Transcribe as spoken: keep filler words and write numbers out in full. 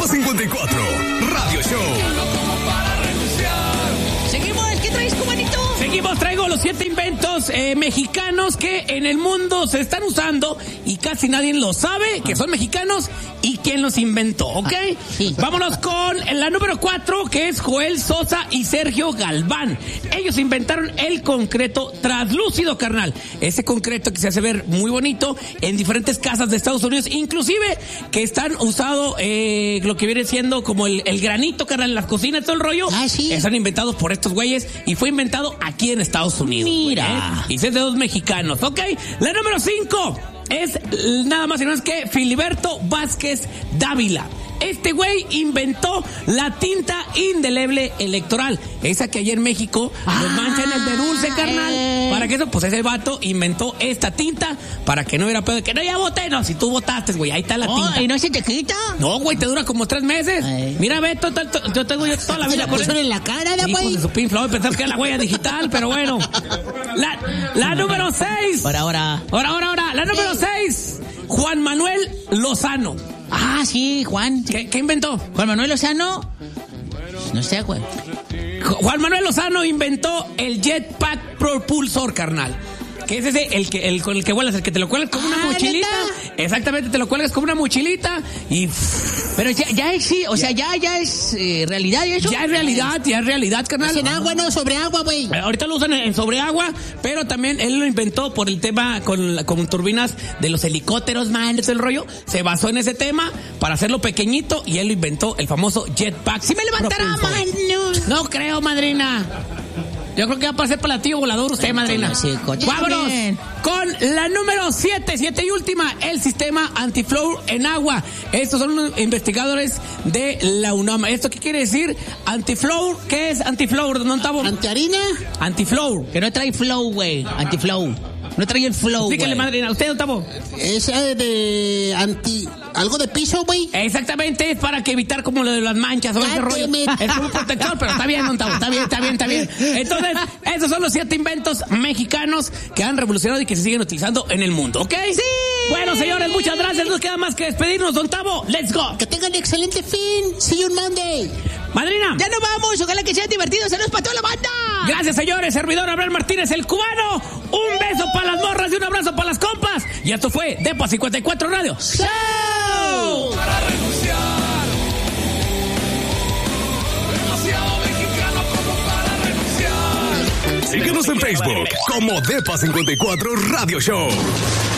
Depa cincuenta y cuatro Radio Show. Seguimos, ¿qué traes, cubanito? Seguimos, traigo los siete inventos eh, mexicanos que en el mundo se están usando y casi nadie lo sabe, que son mexicanos y quién los inventó, ¿ok? Ah, sí. Vámonos con la número cuatro, que es Joel Sosa y Sergio Galván. Ellos inventaron el concreto translúcido, carnal. Ese concreto que se hace ver muy bonito en diferentes casas de Estados Unidos, inclusive que están usado eh, lo que viene siendo como el, el granito, carnal, en las cocinas, todo el rollo. Ah, sí. Están inventados por estos güeyes y fue inventado aquí en Estados Unidos. Mira. ¿eh? Y es de dos mexicanos, ¿ok? La número cinco es nada más y nada más que Filiberto Vázquez Dávila. Este güey inventó la tinta indeleble electoral. Esa que ayer en México ah, nos manchan el de dulce, carnal. eh. Para que eso, pues ese vato inventó esta tinta para que no hubiera pedo de que no, ya voté. No, si tú votaste, güey, ahí está la Oh, tinta. ¿y no se te quita? No, güey, te dura como tres meses. Ay. Mira, ve, to, to, to, yo tengo yo toda la ¿Se vida la con pusieron él. en la cara, da, Hijos güey? de su Pink Floyd, pensar que es la huella digital, pero bueno. La, la número seis. Ahora, ahora. Ahora, ahora, ahora. La número seis. Juan Manuel Lozano. Ah, sí, Juan. ¿Qué, qué inventó? Juan Manuel Lozano. No sé, güey. Juan Manuel Lozano inventó el jetpack propulsor, carnal. Que es ese, el que, el con el que vuelas, el que te lo cuelgas como una Ah, mochilita. ¿neta? Exactamente, te lo cuelgas como una mochilita y Pero ya, ya es, sí, o sea, ya, ya es eh, realidad, ¿y eso? ya es realidad, ya es realidad, carnal. Es en agua, no, sobre agua, güey. Eh, Ahorita lo usan en, en sobre agua, pero también él lo inventó por el tema con, la- con turbinas de los helicópteros, man, ese es el rollo. Se basó en ese tema para hacerlo pequeñito y él lo inventó, el famoso jetpack. Si me levantará, propulsor. mano. No creo, madrina. Yo creo que va a pasar platillo volador usted, madrina. Sí, coche. Vámonos Bien. con la número siete, siete y última, el sistema antiflow en agua. Estos son los investigadores de la UNAM. ¿Esto qué quiere decir? Antiflow, ¿qué es antiflow? ¿No estamos? ¿Antiharina? Antiflow. Que no trae flow, güey. Antiflow. No trae el flow, güey. Dígale, madrina, ¿usted no estamos? Esa de anti... ¿Algo de piso, güey? Exactamente, es para que evitar como lo de las manchas o ese rollo. Es como un protector, pero está bien, don Tavo, está bien, está bien, está bien. Entonces, esos son los siete inventos mexicanos que han revolucionado y que se siguen utilizando en el mundo, ¿ok? ¡Sí! Bueno, señores, muchas gracias. Nos queda más que despedirnos, don Tavo. Let's go. Que tengan excelente fin. See you on Monday. Madrina. Ya nos vamos. Ojalá que sean divertidos. Saludos para toda la banda. Gracias, señores. Servidor Abraham Martínez, el cubano. Un beso para las morras y un abrazo para las compas. Y esto fue Depa cincuenta y cuatro Radio Show. Para renunciar. Demasiado mexicano como para renunciar. Síguenos en Facebook como Depa cincuenta y cuatro Radio Show.